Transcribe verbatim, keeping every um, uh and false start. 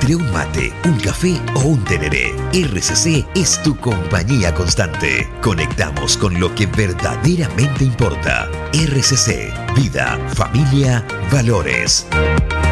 Entre un mate, un café o un tereré, R C C es tu compañía constante. Conectamos con lo que verdaderamente importa. R C C, vida, familia, valores.